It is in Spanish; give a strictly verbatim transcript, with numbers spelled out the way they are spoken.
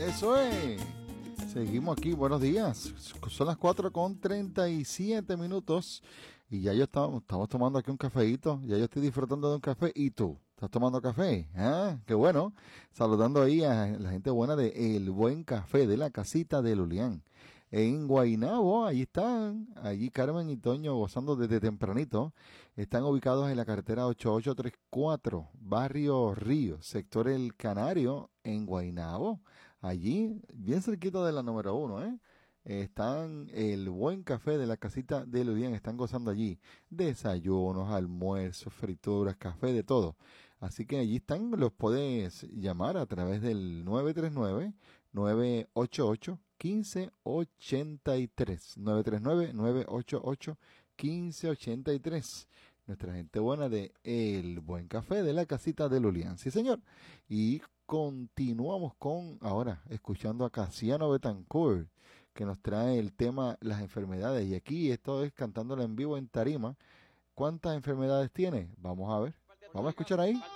Eso es. Seguimos aquí, buenos días. Son las cuatro con treinta y siete minutos y ya yo estamos, estamos tomando aquí un cafeíto. Ya yo estoy disfrutando de un café. ¿Y tú? ¿Estás tomando café? Ah, qué bueno. Saludando ahí a la gente buena de El Buen Café de la Casita de Lulián. En Guaynabo, ahí están. Allí Carmen y Toño gozando desde tempranito. Están ubicados en la carretera ocho ocho tres cuatro, Barrio Río, sector El Canario, en Guaynabo. Allí, bien cerquita de la número uno, ¿eh? Están El Buen Café de la Casita de Lulián. Están gozando allí. Desayunos, almuerzos, frituras, café, de todo. Así que allí están, los puedes llamar a través del nueve tres nueve, nueve ocho ocho, uno cinco ocho tres. nueve tres nueve, nueve ocho ocho, uno cinco ocho tres. Nuestra gente buena de El Buen Café de la Casita de Lulián. Sí, señor. Y continuamos con, ahora, escuchando a Casiano Betancourt, que nos trae el tema las enfermedades. Y aquí esto es cantándolo en vivo en tarima. ¿Cuántas enfermedades tiene? Vamos a ver. Vamos a escuchar ahí.